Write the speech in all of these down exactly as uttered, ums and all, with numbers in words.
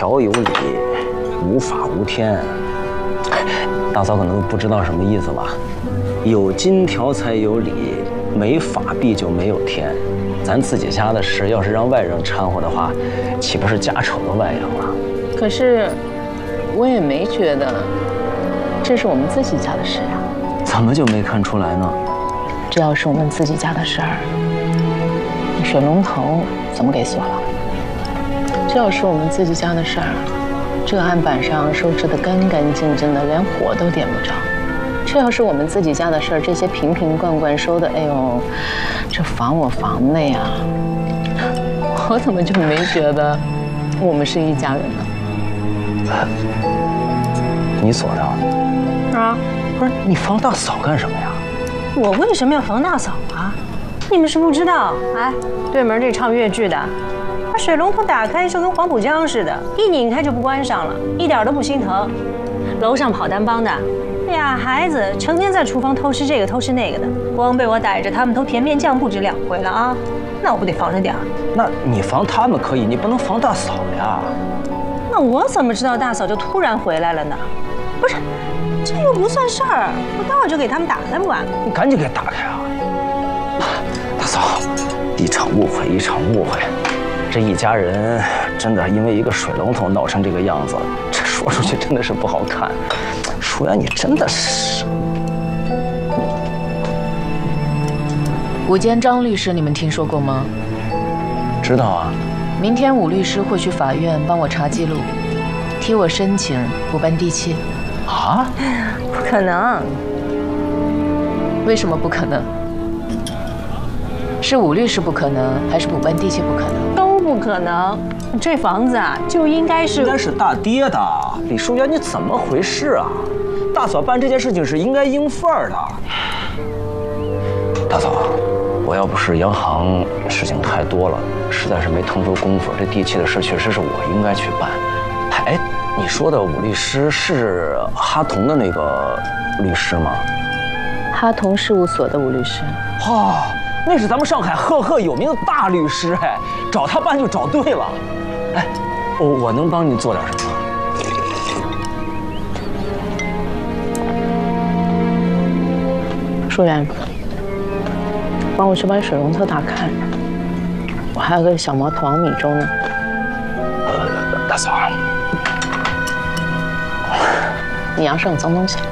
条有理，无法无天。大嫂可能不知道什么意思吧？有金条才有理，没法币就没有天。咱自己家的事，要是让外人掺和的话，岂不是家丑的外扬了？ 可是，我也没觉得这是我们自己家的事呀。 怎么就没看出来呢？ 这要是我们自己家的事儿，那水龙头怎么给锁了？这要是我们自己家的事儿，这个案板上收拾得干干净净的，连火都点不着。这要是我们自己家的事儿，这些瓶瓶罐罐收的，哎呦，这防我防的呀！我怎么就没觉得我们是一家人呢？ 你锁的？ 啊， 不是你防大嫂干什么呀？ 我为什么要防大嫂啊？你们是不知道，哎，对门这唱越剧的，把水龙头打开就跟黄浦江似的，一拧开就不关上了，一点都不心疼。楼上跑单帮的。俩孩子成天在厨房偷吃这个偷吃那个的，光被我逮着，他们偷甜面酱不止两回了啊！那我不得防着点儿？ 那你防他们可以，你不能防大嫂呀。 那我怎么知道大嫂就突然回来了呢？不是，这又不算事儿，我待会儿就给他们打开不完了？ 你赶紧给打开啊！大嫂，一场误会，一场误会，这一家人真的因为一个水龙头闹成这个样子，这说出去真的是不好看。舒媛，你真的是。 武坚张律师，你们听说过吗？ 知道啊。 明天武律师会去法院帮我查记录，替我申请补办地契。 啊？ 不可能！ 为什么不可能？是武律师不可能，还是补办地契不可能？ 都不可能。这房子啊，就应该是…… 应该是大爹的。李淑媛，你怎么回事啊？大嫂办这件事情是应该应份儿的。大嫂，我要不是洋行事情太多了，实在是没腾出功夫，这地契的事确实是我应该去办。哎，你说的武律师是哈同的那个律师吗？ 哈同事务所的武律师。 哦，那是咱们上海赫赫有名的大律师，哎，找他办就找对了。哎，我我能帮你做点什么？ 舒媛，帮我去把水龙头打开。我还有个小毛头王米粥呢。 呃，大嫂， 你扬上脏东西。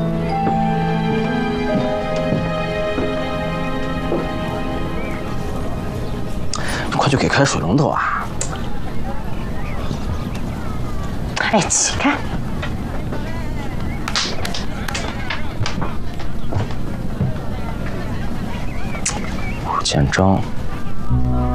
快去给开水龙头啊！ 哎，起开！ 武建章。